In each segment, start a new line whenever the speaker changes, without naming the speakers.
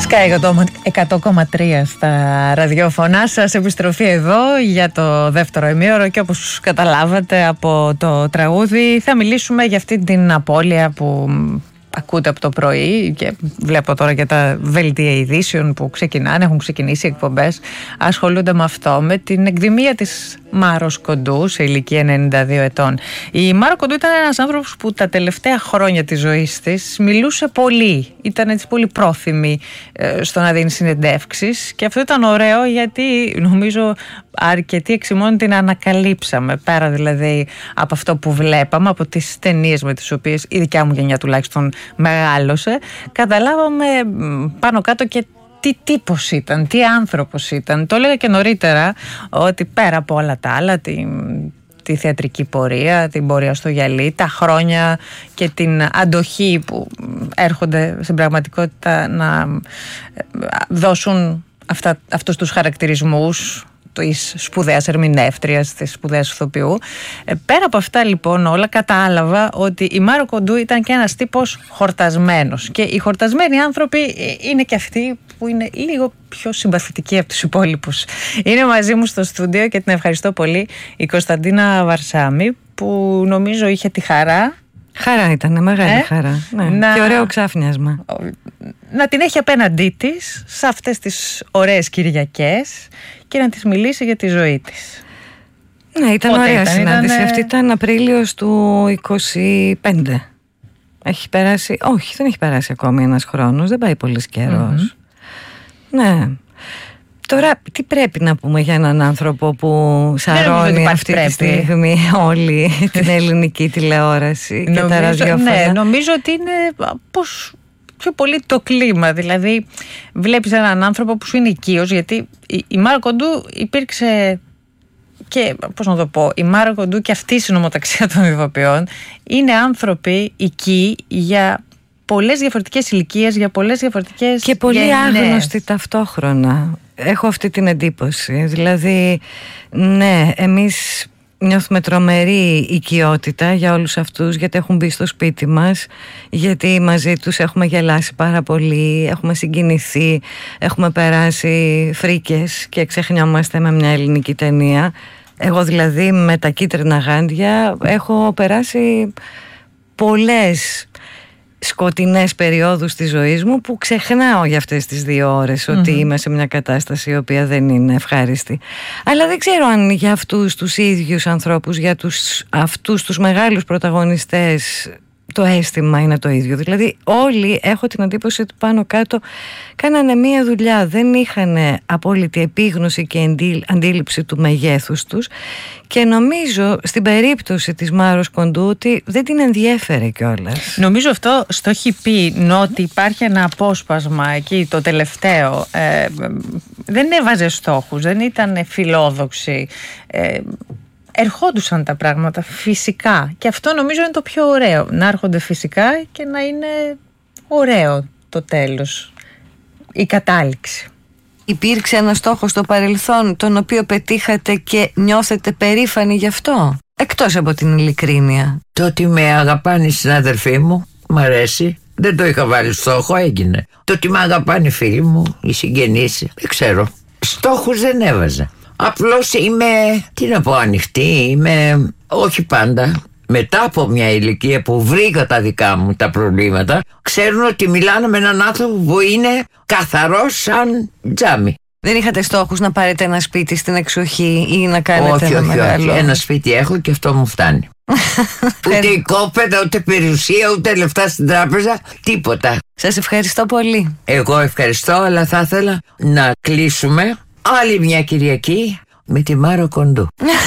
Sky 100,3 στα ραδιόφωνα σας. Επιστροφή εδώ για το δεύτερο ημίωρο και όπως καταλάβατε από το τραγούδι θα μιλήσουμε για αυτή την απώλεια που ακούτε από το πρωί και βλέπω τώρα και τα δελτία ειδήσεων που ξεκινάνε, έχουν ξεκινήσει εκπομπές, ασχολούνται με αυτό, με την εκδημία της Μάρος Κοντού σε ηλικία 92 ετών. Η Μάρο Κοντού ήταν ένας άνθρωπος που τα τελευταία χρόνια της ζωής της μιλούσε πολύ, ήταν έτσι πολύ πρόθυμη στο να δίνει συνεντεύξεις και αυτό ήταν ωραίο γιατί νομίζω αρκετοί εξημών την ανακαλύψαμε, πέρα δηλαδή από αυτό που βλέπαμε, από τις ταινίες με τις οποίες η δικιά μου γενιά τουλάχιστον μεγάλωσε, καταλάβαμε πάνω κάτω και τι τύπος ήταν, τι άνθρωπος ήταν. Το έλεγα και νωρίτερα ότι πέρα από όλα τα άλλα, τη θεατρική πορεία, την πορεία στο γυαλί, τα χρόνια και την αντοχή που έρχονται στην πραγματικότητα να δώσουν αυτούς τους χαρακτηρισμούς της σπουδαίας ερμηνεύτριας, της σπουδαίας ηθοποιού. Πέρα από αυτά λοιπόν όλα, κατάλαβα ότι η Μάρο Κοντού ήταν και ένας τύπος χορτασμένος και οι χορτασμένοι άνθρωποι είναι και αυτοί που είναι λίγο πιο συμπαθητικοί από τους υπόλοιπους. Είναι μαζί μου στο στούντιο και την ευχαριστώ πολύ η Κωνσταντίνα Βαρσάμη που νομίζω είχε τη χαρά.
Χαρά ήταν, μεγάλη χαρά. Ναι. Και ωραίο ξάφνιασμα.
Να την έχει απέναντί της σε αυτές τις ωραίες Κυριακές και να της μιλήσει για τη ζωή της.
Ναι, ήταν ωραία συνάντηση. Αυτή ήταν Απρίλιος του 25. Έχει περάσει, όχι, δεν έχει περάσει ακόμη ένας χρόνος, δεν πάει πολύς καιρός. Ναι. Τώρα, τι πρέπει να πούμε για έναν άνθρωπο που σαρώνει αυτή τη στιγμή όλη την ελληνική τηλεόραση και τα ραδιόφωνα?
Ναι, νομίζω ότι είναι πως πιο πολύ το κλίμα. Δηλαδή, βλέπεις έναν άνθρωπο που σου είναι οικείος, γιατί η Μάρο Κοντού υπήρξε και, πώς να το πω, η Μάρο Κοντού και αυτή η συνομοταξία των ηθοποιών είναι άνθρωποι οικοί για πολλές διαφορετικές ηλικίες, για πολλές διαφορετικές
και πολύ άγνωστοι ταυτόχρονα. Έχω αυτή την εντύπωση. Δηλαδή, ναι, εμείς νιώθουμε τρομερή οικειότητα για όλους αυτούς, γιατί έχουν μπει στο σπίτι μας, γιατί μαζί τους έχουμε γελάσει πάρα πολύ, έχουμε συγκινηθεί, έχουμε περάσει φρίκες και ξεχνιόμαστε με μια ελληνική ταινία. Εγώ δηλαδή με τα κίτρινα γάντια έχω περάσει πολλές σκοτεινές περιόδους της ζωής μου που ξεχνάω για αυτές τις 2 ώρες ότι είμαι σε μια κατάσταση η οποία δεν είναι ευχάριστη. Αλλά δεν ξέρω αν για αυτούς τους ίδιους ανθρώπους, για αυτούς τους μεγάλους πρωταγωνιστές, το αίσθημα είναι το ίδιο. Δηλαδή όλοι, έχω την εντύπωση ότι πάνω κάτω κάνανε μία δουλειά, δεν είχαν απόλυτη επίγνωση και αντίληψη του μεγέθους τους και νομίζω στην περίπτωση της Μάρος Κοντού ότι δεν την ενδιέφερε κιόλας.
Νομίζω αυτό στο έχει πει, ότι υπάρχει ένα απόσπασμα εκεί το τελευταίο, δεν έβαζε στόχους, δεν ήταν φιλόδοξη, ερχόντουσαν τα πράγματα φυσικά και αυτό νομίζω είναι το πιο ωραίο, να έρχονται φυσικά και να είναι ωραίο το τέλος, η κατάληξη.
Υπήρξε ένα στόχο στο παρελθόν τον οποίο πετύχατε και νιώθετε περήφανοι γι' αυτό, εκτός από την ειλικρίνεια?
Το ότι με αγαπάνε οι συνάδελφοί μου, μ' αρέσει. Δεν το είχα βάλει στόχο, έγινε. Το ότι με αγαπάνε οι φίλοι μου, οι συγγενείς, δεν ξέρω. Στόχους δεν έβαζα. Απλώς είμαι, τι να πω, ανοιχτή, είμαι, όχι πάντα. Μετά από μια ηλικία που βρήκα τα δικά μου τα προβλήματα, ξέρουν ότι μιλάνε με έναν άνθρωπο που είναι καθαρός σαν τζάμι.
Δεν είχατε στόχους να πάρετε ένα σπίτι στην εξοχή ή να κάνετε ένα μεγάλο?
Όχι, ένα σπίτι έχω και αυτό μου φτάνει. Ούτε οικόπεδα, ούτε περιουσία, ούτε λεφτά στην τράπεζα, τίποτα.
Σας ευχαριστώ πολύ.
Εγώ ευχαριστώ, αλλά θα ήθελα να κλείσουμε άλλη μια Κυριακή με τη Μάρο Κοντού.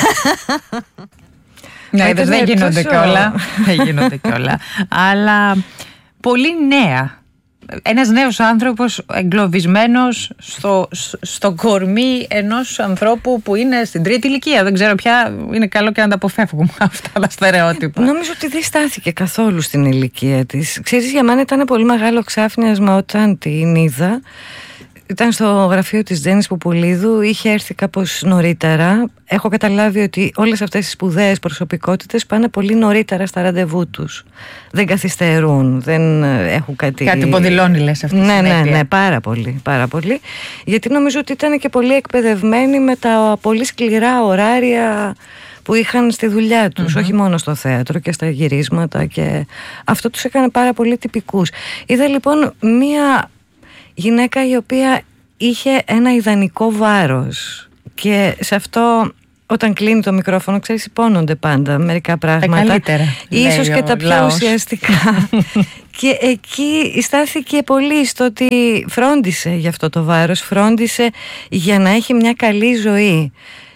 Ναι, δεν γίνονται κιόλα. Δεν γίνονται κιόλα. Αλλά πολύ νέα. Ένας νέος άνθρωπος εγκλωβισμένος στο κορμί ενός ανθρώπου που είναι στην τρίτη ηλικία. Δεν ξέρω πια, είναι καλό και να τα αποφεύγουμε αυτά τα στερεότυπα.
Νομίζω ότι δεν στάθηκε καθόλου στην ηλικία της. Ξέρεις, για μένα ήταν πολύ μεγάλο ξάφνιασμα όταν την είδα ήταν στο γραφείο της Τζέννης Πουπουλίδου, είχε έρθει κάπως νωρίτερα. Έχω καταλάβει ότι όλες αυτές οι σπουδαίες προσωπικότητες πάνε πολύ νωρίτερα στα ραντεβού τους. Δεν καθυστερούν, δεν έχουν κάτι...
Κάτι υποδηλώνει, λες, αυτή η συνέπεια.
Ναι, πάρα πολύ, πάρα πολύ. Γιατί νομίζω ότι ήταν και πολύ εκπαιδευμένοι με τα πολύ σκληρά ωράρια που είχαν στη δουλειά τους, όχι μόνο στο θέατρο και στα γυρίσματα, και αυτό τους έκανε πάρα πολύ τυπικούς. Είδα λοιπόν μία γυναίκα η οποία είχε ένα ιδανικό βάρος, και σε αυτό, όταν κλείνει το μικρόφωνο, ξέρεις, υπόνονται πάντα μερικά πράγματα,
καλύτερα,
ίσως και τα πιο
λαός
ουσιαστικά. Και εκεί στάθηκε πολύ στο ότι φρόντισε για αυτό το βάρος, φρόντισε για να έχει μια καλή ζωή.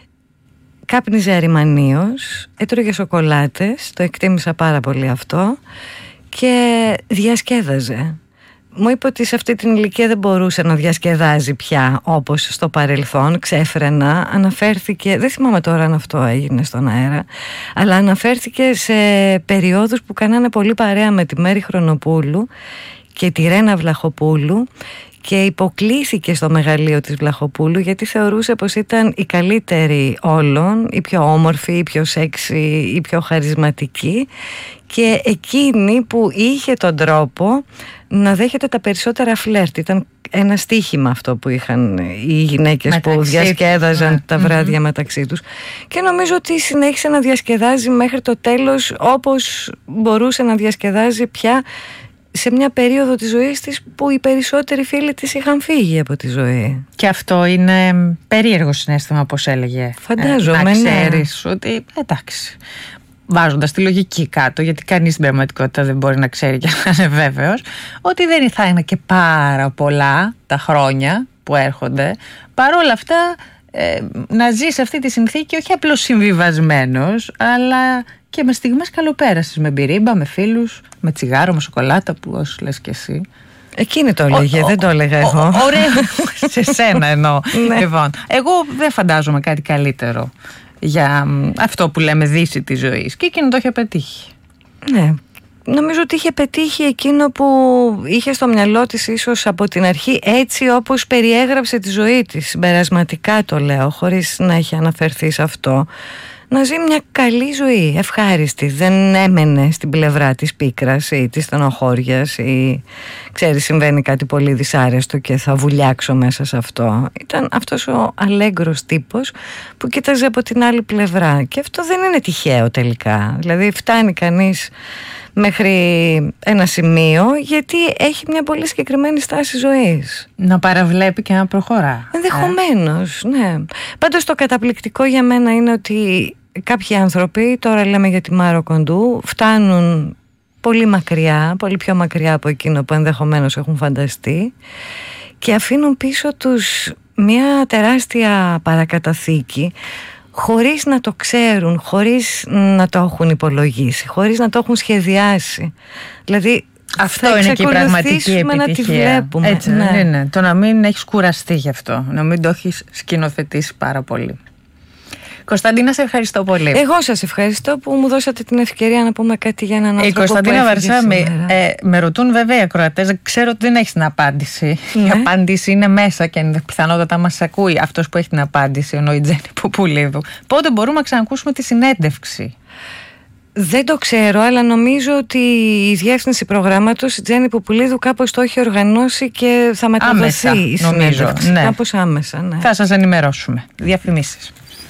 Κάπνιζε αριμανίως, έτρωγε σοκολάτες, το εκτίμησα πάρα πολύ αυτό, και διασκέδαζε. Μου είπε ότι σε αυτή την ηλικία δεν μπορούσε να διασκεδάζει πια όπως στο παρελθόν, ξέφρενα. Αναφέρθηκε, δεν θυμάμαι τώρα αν αυτό έγινε στον αέρα, αλλά αναφέρθηκε σε περιόδους που κάνανε πολύ παρέα με τη Μέρη Χρονοπούλου και τη Ρένα Βλαχοπούλου, και υποκλήθηκε στο μεγαλείο της Βλαχοπούλου γιατί θεωρούσε πως ήταν η καλύτερη όλων, η πιο όμορφη, η πιο σεξι, η πιο χαρισματική, και εκείνη που είχε τον τρόπο να δέχεται τα περισσότερα φλερτ. Ήταν ένα στοίχημα αυτό που είχαν οι γυναίκες μεταξύ που διασκέδαζαν τα βράδια μεταξύ τους, και νομίζω ότι συνέχισε να διασκεδάζει μέχρι το τέλος, όπως μπορούσε να διασκεδάζει πια σε μια περίοδο της ζωής της που οι περισσότεροι φίλοι της είχαν φύγει από τη ζωή.
Και αυτό είναι περίεργο συναίσθημα, όπως έλεγε.
Φαντάζομαι,
να ξέρεις ότι εντάξει, βάζοντας τη λογική κάτω, γιατί κανείς στην πραγματικότητα δεν μπορεί να ξέρει και να είναι βέβαιος, ότι δεν θα είναι και πάρα πολλά τα χρόνια που έρχονται. Παρ' όλα αυτά, να ζεις αυτή τη συνθήκη όχι απλώς συμβιβασμένος, αλλά και με στιγμές καλοπέρασης, με μπυρίμπα, με φίλους, με τσιγάρο, με σοκολάτα, που όσους λες και εσύ.
Εκείνη το έλεγε, δεν το έλεγα εγώ.
Ωραία, σε σένα εννοώ. Λοιπόν, εγώ δεν φαντάζομαι κάτι καλύτερο για αυτό που λέμε δύση της ζωής, και εκείνο το είχε πετύχει.
Ναι, νομίζω ότι είχε πετύχει εκείνο που είχε στο μυαλό της ίσως από την αρχή, έτσι όπως περιέγραψε τη ζωή της. Συμπερασματικά το λέω, χωρίς να έχει αναφερθεί σε αυτό. Να ζει μια καλή ζωή, ευχάριστη. Δεν έμενε στην πλευρά της πίκρας ή της στενοχώριας ή ξέρεις, συμβαίνει κάτι πολύ δυσάρεστο και θα βουλιάξω μέσα σε αυτό. Ήταν αυτός ο αλέγκρος τύπος που κοίταζε από την άλλη πλευρά, και αυτό δεν είναι τυχαίο τελικά. Δηλαδή φτάνει κανείς μέχρι ένα σημείο γιατί έχει μια πολύ συγκεκριμένη στάση ζωής.
Να παραβλέπει και να προχωρά.
Ενδεχομένως, ναι. Πάντως το καταπληκτικό για μένα είναι ότι κάποιοι άνθρωποι, τώρα λέμε για τη Μάρο Κοντού, φτάνουν πολύ μακριά, πολύ πιο μακριά από εκείνο που ενδεχομένως έχουν φανταστεί, και αφήνουν πίσω τους μια τεράστια παρακαταθήκη, χωρίς να το ξέρουν, χωρίς να το έχουν υπολογίσει, χωρίς να το έχουν σχεδιάσει. Δηλαδή
αυτό είναι και η πραγματική επιτυχία.
Να τη βλέπουμε.
Έτσι, ναι. Είναι. Το να μην έχεις κουραστεί γι' αυτό, να μην το έχεις σκηνοθετήσει πάρα πολύ. Κωνσταντίνα, σε ευχαριστώ πολύ.
Εγώ σας ευχαριστώ που μου δώσατε την ευκαιρία να πούμε κάτι για έναν άνθρωπο.
Η Κωνσταντίνα Βαρσά, με ρωτούν βέβαια οι ακροατές, ξέρω ότι δεν έχεις την απάντηση. Ναι. Η απάντηση είναι μέσα και πιθανότατα μας ακούει αυτός που έχει την απάντηση, ενώ η Τζέννη Πουπουλίδου. Πότε μπορούμε να ξανακούσουμε τη συνέντευξη?
Δεν το ξέρω, αλλά νομίζω ότι η διεύθυνση προγράμματος, η Τζέννη Πουπουλίδου, κάπως το έχει οργανώσει και θα μεταδοθεί άμεσα, η συνέντευξη.
Ναι.
Κάπως άμεσα, ναι.
Θα σας ενημερώσουμε. Διαφημίσεις.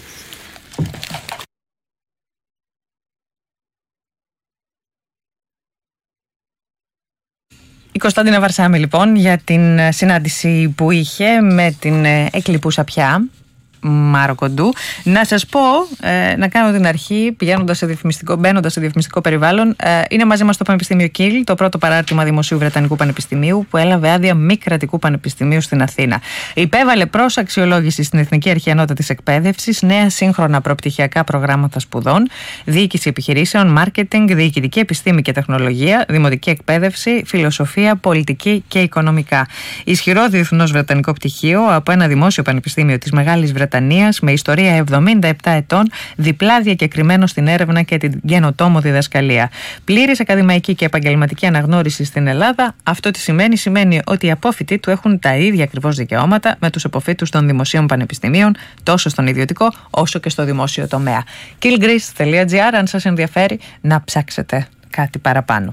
Η Κωνσταντίνα Βαρσάμι λοιπόν για την συνάντηση που είχε με την εκλειπούσα πια Μάρο Κοντού. Να σας πω, να κάνω την αρχή, μπαίνοντας σε διαφημιστικό περιβάλλον. Είναι μαζί μας το Πανεπιστήμιο Κίλ, το πρώτο παράρτημα Δημοσίου Βρετανικού Πανεπιστημίου, που έλαβε άδεια μη κρατικού πανεπιστημίου στην Αθήνα. Υπέβαλε προς αξιολόγηση στην Εθνική Αρχή Ανώτατης Εκπαίδευσης νέα σύγχρονα προπτυχιακά προγράμματα σπουδών, διοίκηση επιχειρήσεων, μάρκετινγκ, διοικητική επιστήμη και τεχνολογία, δημοτική εκπαίδευση, φιλοσοφία, πολιτική και οικονομικά. Ισχυρό διεθνώς βρετανικό πτυχίο από ένα δημόσιο πανεπιστήμιο της Μεγάλης Βρετανίας Βρετανίας με ιστορία 77 ετών, διπλά διακεκριμένο στην έρευνα και την καινοτόμο διδασκαλία. Πλήρης ακαδημαϊκή και επαγγελματική αναγνώριση στην Ελλάδα. Αυτό τι σημαίνει? Σημαίνει ότι οι απόφοιτοι του έχουν τα ίδια ακριβώς δικαιώματα με τους αποφοίτους των δημοσίων πανεπιστημίων, τόσο στον ιδιωτικό όσο και στο δημόσιο τομέα. killgreece.gr αν σας ενδιαφέρει να ψάξετε κάτι παραπάνω.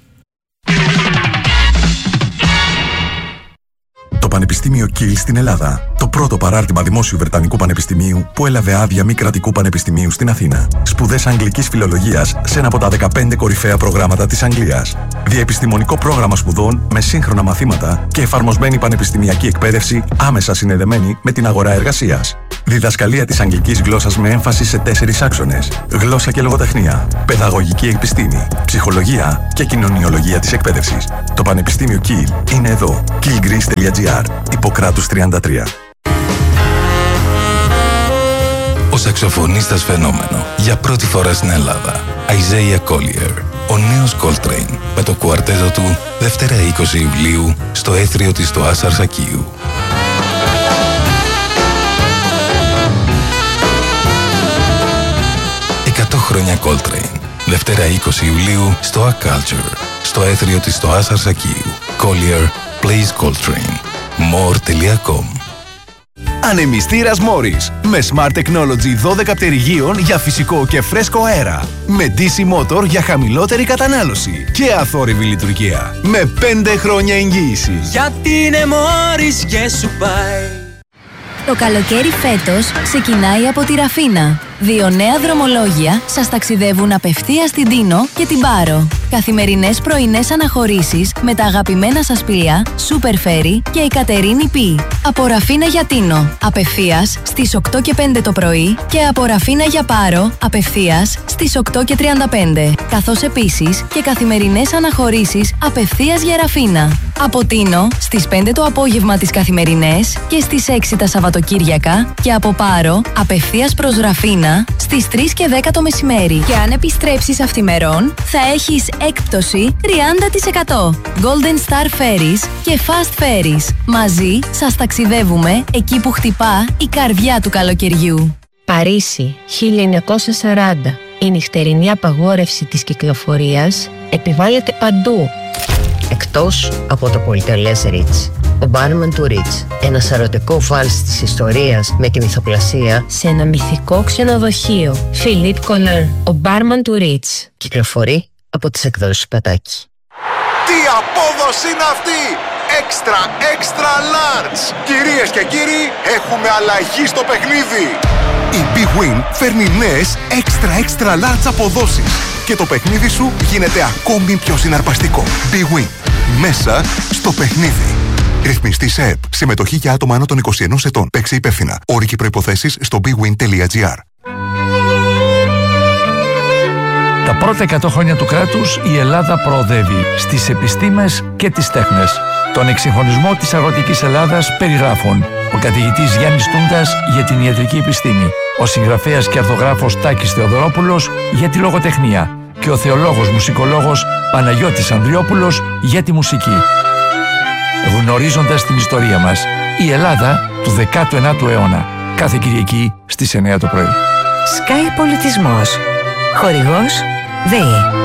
Το Πανεπιστήμιο Kiel στην Ελλάδα. Το πρώτο παράρτημα δημόσιου Βρετανικού Πανεπιστημίου που έλαβε άδεια μη κρατικού πανεπιστημίου στην Αθήνα. Σπουδές αγγλικής φιλολογίας σε ένα από τα 15 κορυφαία προγράμματα της Αγγλίας. Διεπιστημονικό πρόγραμμα σπουδών με σύγχρονα μαθήματα και εφαρμοσμένη πανεπιστημιακή εκπαίδευση άμεσα συνδεδεμένη με την αγορά εργασίας. Διδασκαλία της αγγλικής γλώσσας με έμφαση σε 4 άξονες. Γλώσσα και λογοτεχνία, παιδαγωγική επιστήμη, ψυχολογία και κοινωνιολογία της εκπαίδευσης. Το Πανεπιστήμιο Kiel είναι εδώ. killgreece.gr, Ιπποκράτους 33.
Ο σαξοφωνίστας φαινόμενο για πρώτη φορά στην Ελλάδα. Isaiah Collier. Ο νέος Coltrane με το κουαρτέτο του Δευτέρα 20 Ιουλίου στο έθριο της στο Άσαρ Σακίου. 100 χρόνια Coltrane. Δευτέρα 20 Ιουλίου στο A Culture στο έθριο της στο Άσαρ Σακίου. Collier plays Coltrane. more.com.
Ανεμιστήρας Morris με Smart Technology 12 πτερυγίων για φυσικό και φρέσκο αέρα. Με DC Motor για χαμηλότερη κατανάλωση και αθόρυβη λειτουργία. Με 5 χρόνια εγγύηση.
Γιατί είναι Morris και σου πάει.
Το καλοκαίρι φέτος ξεκινάει από τη Ραφίνα. 2 νέα δρομολόγια σας ταξιδεύουν απευθείας στην Τίνο και την Πάρο. Καθημερινές πρωινές αναχωρήσεις με τα αγαπημένα σας πλοία Super Ferry και η Κατερίνη Π. Από Ραφίνα για Τίνο, απευθείας στις 8 και 5 το πρωί και από Ραφίνα για Πάρο, απευθείας στις 8 και 35. Καθώς επίσης και καθημερινές αναχωρήσεις απευθείας για Ραφίνα. Από Τίνο στις 5 το απόγευμα τις καθημερινές και στις 6 τα Σαββατοκύριακα και από Πάρο απευθείας προς Ραφίνα στις 3 και 10 το μεσημέρι. Και αν επιστρέψεις αυθημερών θα έχεις έκπτωση 30%. Golden Star Ferries και Fast Ferries. Μαζί σας ταξιδεύουμε εκεί που χτυπά η καρδιά του καλοκαιριού.
Παρίσι, 1940. Η νυχτερινή απαγόρευση της κυκλοφορίας επιβάλλεται παντού. Εκτός από το πολυτελές Ritz. Ο μπάρμαν του Ritz, ένα σαρωτικό βάλς της ιστορίας με τη μυθοπλασία σε ένα μυθικό ξενοδοχείο. Philippe Collin, ο μπάρμαν του Ritz. Κυκλοφορεί από τις εκδόσεις Πατάκη.
Τι απόδοση είναι αυτή! Extra large! Κυρίες και κύριοι, έχουμε αλλαγή στο παιχνίδι! Η Big Win φέρνει νέες extra large αποδόσεις και το παιχνίδι σου γίνεται ακόμη πιο συναρπαστικό. Big Win. Μέσα στο παιχνίδι. Ρυθμιστή σε ΕΠ. Συμμετοχή για άτομα άνω των 21 ετών. Παίξε υπεύθυνα. Όροι και προϋποθέσεις στο bigwin.gr.
Τα πρώτα 100 χρόνια του κράτους η Ελλάδα προοδεύει στις επιστήμες και τις τέχνες. Τον εξυγχρονισμό της αγροτικής Ελλάδας περιγράφουν ο καθηγητής Γιάννης Τούντας για την ιατρική επιστήμη, ο συγγραφέας και αρθογράφος Τάκης Θεοδωρόπουλος για τη λογοτεχνία και ο θεολόγος μουσικολόγος Παναγιώτης Ανδριόπουλος για τη μουσική. Γνωρίζοντας την ιστορία μας, η Ελλάδα του 19ου αιώνα. Κάθε Κυριακή στις 9 το πρωί.
Sky Πολιτισμός. Χορηγός ΔΕΗ.